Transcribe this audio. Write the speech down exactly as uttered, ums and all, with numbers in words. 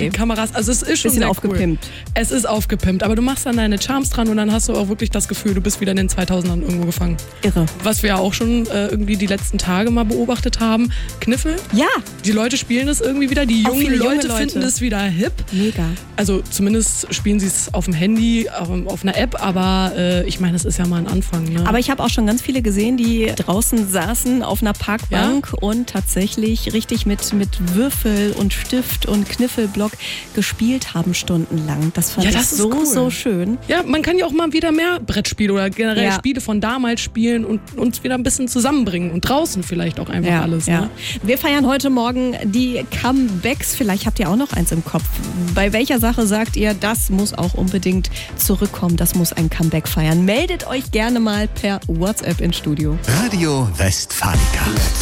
die Kameras. Also es ist schon Bisschen sehr aufgepimpt. Cool. Es ist aufgepimpt, aber du machst dann deine Charms dran und dann hast du auch wirklich das Gefühl, du bist wieder in den zweitausendern irgendwo gefangen. Irre. Was wir ja auch schon äh, irgendwie die letzten Tage mal beobachtet haben. Kniffel. Ja. Die Leute spielen es irgendwie wieder. Die Auch jungen viele junge Leute, Leute. finden es wieder hip. Mega. Also zumindest spielen sie es auf dem Handy, auf einer App, aber äh, ich meine, es ist ja mal ein Anfang. Ne? Aber ich habe auch schon ganz viele gesehen, die draußen saßen auf einer Parkbank ja? und tatsächlich richtig mit, mit Würfel und Stift und Kniffelblock gespielt haben stundenlang. Das fand ja, das ich so, cool. so schön. Ja, man kann ja auch mal wieder mehr Brettspiele oder generell ja. Spiele von damals spielen und uns wieder ein bisschen zusammenbringen und draußen vielleicht auch einfach ja, alles. Ja. Ne? Wir feiern heute Morgen die Comebacks. Vielleicht habt ihr auch noch eins im Kopf. Bei welcher Sache sagt ihr, das muss auch unbedingt zurückkommen, das muss ein Comeback feiern? Meldet euch gerne mal per WhatsApp ins Studio. Radio Westfalica.